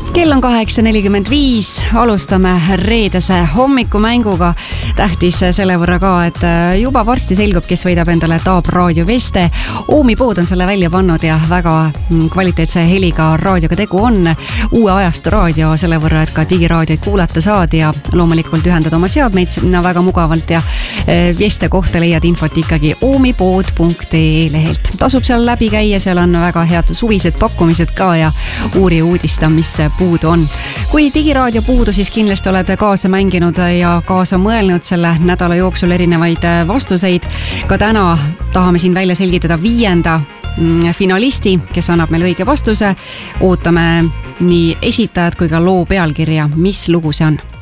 Kell on 8:45, alustame reedese hommikumänguga. Tähtis selle võrra ka, et juba varsti selgub, kes võidab endale Taab raadioveste. Oomi pood on selle välja pannud ja väga kvaliteetse heliga raadioga tegu on. Uue ajastu raadio selle võrra, et ka digiraadioid kuulata saad ja loomulikult ühendad oma seadmeid sinna väga mugavalt ja veste kohta leiad infot ikkagi oomipood.ee lehelt. Tasub seal läbi käia, seal on väga head suvised pakkumised ka ja uuri uudista, mis puudu on. Kui digiraadio puudu, siis kindlasti oled kaasa mänginud ja kaasa mõelnud selle nädala jooksul erinevaid vastuseid. Ka täna tahame siin välja selgitada 5. finalisti, kes annab meile õige vastuse. Ootame nii esitajad kui ka loo pealkirja. Mis lugu see on?